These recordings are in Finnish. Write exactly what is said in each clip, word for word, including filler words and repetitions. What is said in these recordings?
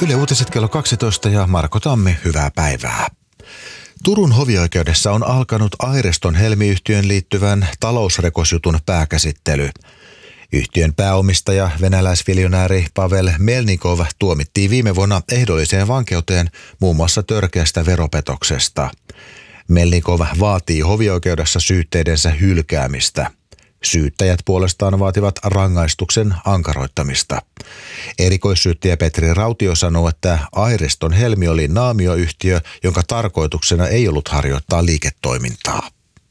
Yle Uutiset kello kaksitoista ja Marko Tammi, hyvää päivää. Turun hovioikeudessa on alkanut Airiston Helmi-yhtiön liittyvän talousrekosjutun pääkäsittely. Yhtiön pääomistaja, venäläisviljonääri Pavel Melnikov tuomittiin viime vuonna ehdolliseen vankeuteen muun muassa törkeästä veropetoksesta. Melnikov vaatii hovioikeudessa syytteidensä hylkäämistä. Syyttäjät puolestaan vaativat rangaistuksen ankaroittamista. Erikoissyyttäjä Petri Rautio sanoo, että Airiston Helmi oli naamioyhtiö, jonka tarkoituksena ei ollut harjoittaa liiketoimintaa.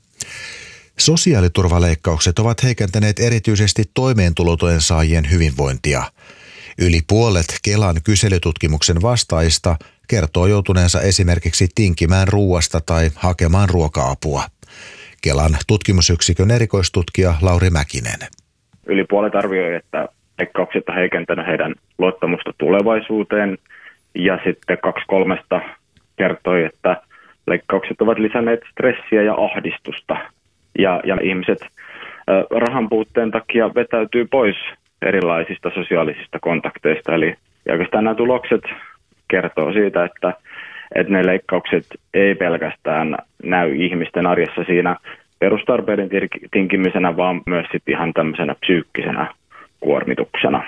Sosiaaliturvaleikkaukset ovat heikentäneet erityisesti toimeentulotuen saajien hyvinvointia. Yli puolet Kelan kyselytutkimuksen vastaajista kertoo joutuneensa esimerkiksi tinkimään ruuasta tai hakemaan ruoka-apua. Kelan tutkimusyksikön erikoistutkija Lauri Mäkinen. Yli puolet arvioi, että leikkaukset on heikentänyt heidän luottamusta tulevaisuuteen, ja sitten kaksi kolmesta kertoi, että leikkaukset ovat lisänneet stressiä ja ahdistusta. Ja, ja ihmiset äh, rahan puutteen takia vetäytyy pois erilaisista sosiaalisista kontakteista. Eli oikeastaan nämä tulokset kertoo siitä, että että ne leikkaukset ei pelkästään näy ihmisten arjessa siinä perustarpeiden tinkimisenä, vaan myös sitten ihan tämmöisenä psyykkisenä kuormituksena.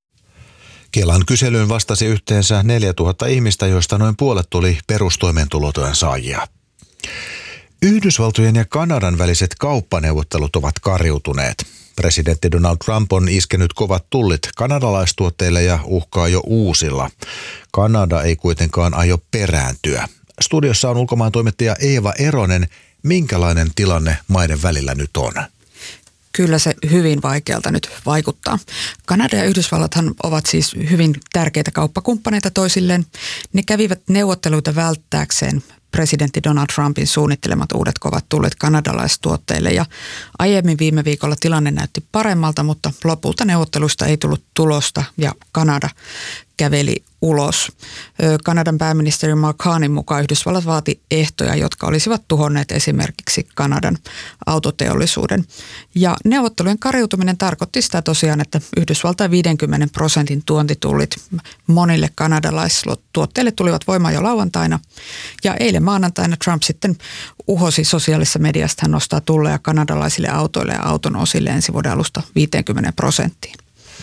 Kelan kyselyyn vastasi yhteensä neljätuhatta ihmistä, joista noin puolet tuli perustoimeentulotuen saajia. Yhdysvaltojen ja Kanadan väliset kauppaneuvottelut ovat kariutuneet. Presidentti Donald Trump on iskenyt kovat tullit kanadalaistuotteille ja uhkaa jo uusilla. Kanada ei kuitenkaan aio perääntyä. Studiossa on ulkomaantoimittaja Eeva Eronen. Minkälainen tilanne maiden välillä nyt on? Kyllä se hyvin vaikealta nyt vaikuttaa. Kanada ja Yhdysvallathan ovat siis hyvin tärkeitä kauppakumppaneita toisilleen. Ne kävivät neuvotteluita välttääkseen presidentti Donald Trumpin suunnittelemat uudet kovat tullit kanadalaistuotteille, ja aiemmin viime viikolla tilanne näytti paremmalta, mutta lopulta neuvotteluista ei tullut tulosta ja Kanada käveli ulos. Kanadan pääministeri Mark Carneyn mukaan Yhdysvallat vaati ehtoja, jotka olisivat tuhonneet esimerkiksi Kanadan autoteollisuuden. Ja neuvottelujen kariutuminen tarkoitti sitä tosiaan, että Yhdysvaltain viidenkymmenen prosentin tuontitullit monille kanadalaistuotteille tulivat voimaan jo lauantaina. Ja eilen maanantaina Trump sitten uhosi sosiaalisessa mediassa, hän nostaa tulleja kanadalaisille autoille ja auton osille ensi vuoden alusta viisikymmentä prosenttiin.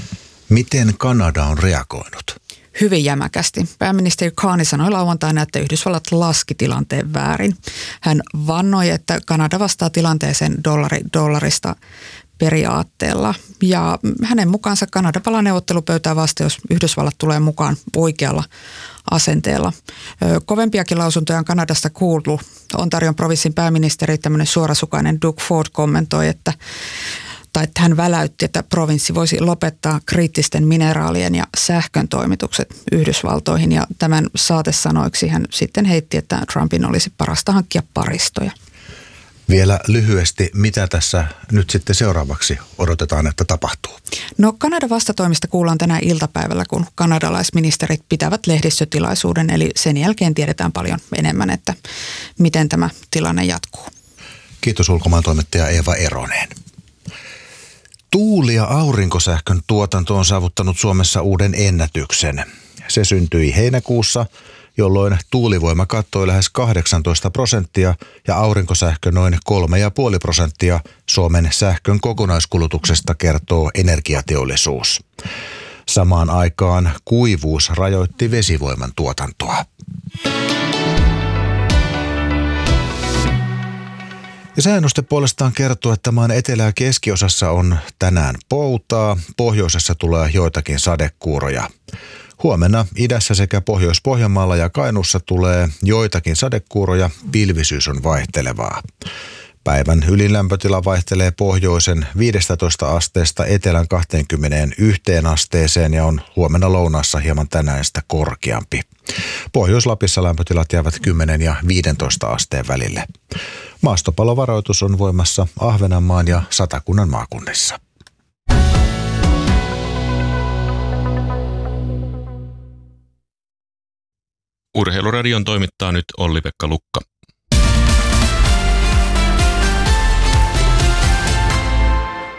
Miten Kanada on reagoinut? Hyvin jämäkästi. Pääministeri Carney sanoi lauantaina, että Yhdysvallat laski tilanteen väärin. Hän vannoi, että Kanada vastaa tilanteeseen dollari, dollarista periaatteella. Ja hänen mukaansa Kanada palaa neuvottelupöytään vasta, jos Yhdysvallat tulee mukaan oikealla asenteella. Kovempiakin lausuntoja on Kanadasta kuultu. Ontarion provinssin pääministeri, tämmöinen suorasukainen Doug Ford, kommentoi, että tai että hän väläytti, että provinssi voisi lopettaa kriittisten mineraalien ja sähkön toimitukset Yhdysvaltoihin. Ja tämän saatesanoiksi hän sitten heitti, että Trumpin olisi parasta hankkia paristoja. Vielä lyhyesti, mitä tässä nyt sitten seuraavaksi odotetaan, että tapahtuu? No Kanadan vastatoimista kuullaan tänään iltapäivällä, kun kanadalaisministerit pitävät lehdistötilaisuuden. Eli sen jälkeen tiedetään paljon enemmän, että miten tämä tilanne jatkuu. Kiitos ulkomaantoimittaja Eeva Eronen. Tuuli- ja aurinkosähkön tuotanto on saavuttanut Suomessa uuden ennätyksen. Se syntyi heinäkuussa, jolloin tuulivoima kattoi lähes kahdeksantoista prosenttia ja aurinkosähkö noin kolme pilkku viisi prosenttia Suomen sähkön kokonaiskulutuksesta, kertoo Energiateollisuus. Samaan aikaan kuivuus rajoitti vesivoiman tuotantoa. Ja sääennuste puolestaan kertoo, että maan etelä- ja keskiosassa on tänään poutaa, pohjoisessa tulee joitakin sadekuuroja. Huomenna idässä sekä Pohjois-Pohjanmaalla ja Kainuussa tulee joitakin sadekuuroja, pilvisyys on vaihtelevaa. Päivän ylilämpötila vaihtelee pohjoisen viidestätoista asteesta etelän kaksikymmentäyksi asteeseen ja on huomenna lounaassa hieman tänäistä korkeampi. Pohjois-Lapissa lämpötilat jäävät kymmenen ja viidentoista asteen välille. Maastopalovaroitus on voimassa Ahvenanmaan ja Satakunnan maakunnissa. Urheiluradion toimittaa nyt Olli-Pekka Lukka.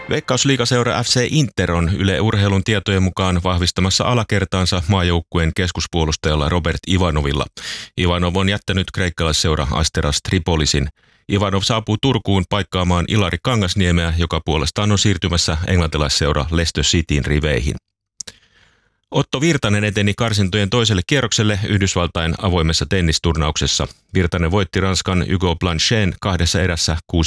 Veikkausliigaseura F C Inter on Yle Urheilun tietojen mukaan vahvistamassa alakertaansa maajoukkueen keskuspuolustajalla Robert Ivanovilla. Ivanov on jättänyt kreikkalaisseura Asteras Tripolisin. Ivanov saapuu Turkuun paikkaamaan Ilari Kangasniemeä, joka puolestaan on siirtymässä englantilaisseura Leicester Cityn riveihin. Otto Virtanen eteni karsintojen toiselle kierrokselle Yhdysvaltain avoimessa tennisturnauksessa. Virtanen voitti Ranskan Hugo Blanchet kahdessa erässä kuusi